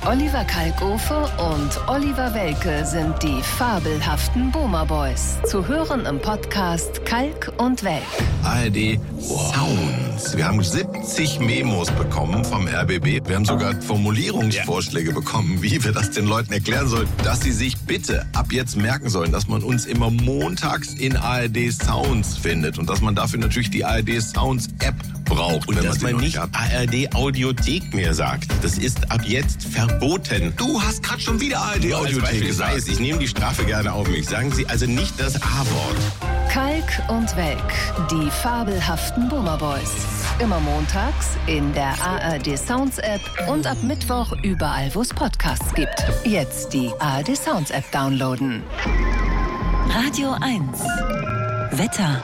Oliver Kalkofe und Oliver Welke sind die fabelhaften Boomer Boys. Zu hören im Podcast Kalk und Welk. ARD Sounds. Wir haben 70 Memos bekommen vom RBB. Wir haben sogar Formulierungsvorschläge bekommen, wie wir das den Leuten erklären sollen, dass sie sich bitte ab jetzt merken sollen, dass man uns immer montags in ARD Sounds findet und dass man dafür natürlich die ARD Sounds App braucht. Und dass man nicht ARD Audiothek mehr sagt. Das ist ab jetzt verboten. Du hast gerade schon wieder ARD Audiothek gesagt. Ich nehme die Strafe gerne auf mich. Sagen Sie also nicht das A-Wort. Kalk und Welk, die fabelhaften Boomer Boys. Immer montags in der ARD Sounds App und ab Mittwoch überall, wo es Podcasts gibt. Jetzt die ARD Sounds App downloaden. Radio 1. Wetter.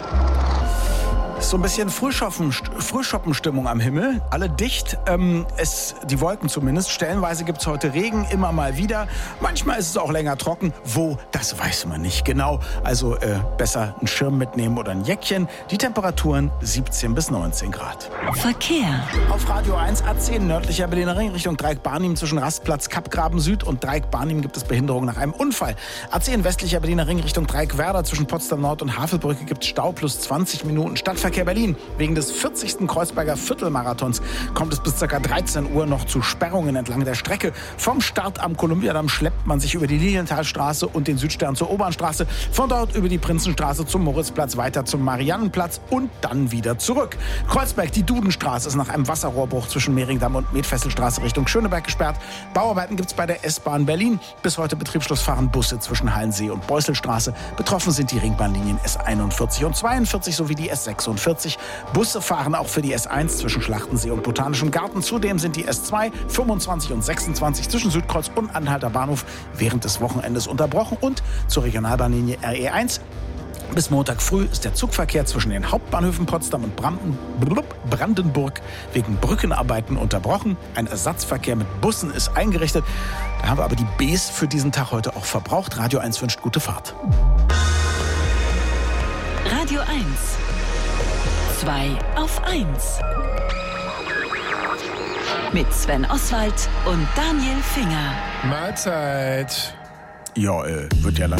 So ein bisschen Frühschoppenstimmung am Himmel. Alle dicht, die Wolken zumindest. Stellenweise gibt es heute Regen, immer mal wieder. Manchmal ist es auch länger trocken. Wo, das weiß man nicht genau. Also besser einen Schirm mitnehmen oder ein Jäckchen. Die Temperaturen 17 bis 19 Grad. Verkehr. Auf Radio 1 A10 nördlicher Berliner Ring Richtung Dreieck-Barnim zwischen Rastplatz Kappgraben Süd und Dreieck-Barnim gibt es Behinderung nach einem Unfall. A10 westlicher Berliner Ring Richtung Dreieck-Werder zwischen Potsdam Nord und Havelbrücke gibt es Stau plus 20 Minuten. Stadtverkehr Berlin. Wegen des 40. Kreuzberger Viertelmarathons kommt es bis ca. 13 Uhr noch zu Sperrungen entlang der Strecke. Vom Start am Kolumbiadamm schleppt man sich über die Lilienthalstraße und den Südstern zur Obernstraße, von dort über die Prinzenstraße zum Moritzplatz, weiter zum Mariannenplatz und dann wieder zurück. Kreuzberg, die Dudenstraße ist nach einem Wasserrohrbruch zwischen Mehringdamm und Medfesselstraße Richtung Schöneberg gesperrt. Bauarbeiten gibt es bei der S-Bahn Berlin. Bis heute Betriebsschluss fahren Busse zwischen Hallensee und Beusselstraße. Betroffen sind die Ringbahnlinien S41 und 42 sowie die S46. Busse fahren auch für die S1 zwischen Schlachtensee und Botanischem Garten. Zudem sind die S2, 25 und 26 zwischen Südkreuz und Anhalter Bahnhof während des Wochenendes unterbrochen. Und zur Regionalbahnlinie RE1 bis Montag früh ist der Zugverkehr zwischen den Hauptbahnhöfen Potsdam und Brandenburg wegen Brückenarbeiten unterbrochen. Ein Ersatzverkehr mit Bussen ist eingerichtet. Da haben wir aber die Bs für diesen Tag heute auch verbraucht. Radio 1 wünscht gute Fahrt. Radio 1. 2 auf 1. Mit Sven Oswald und Daniel Finger. Mahlzeit. Ja, wird ja lang.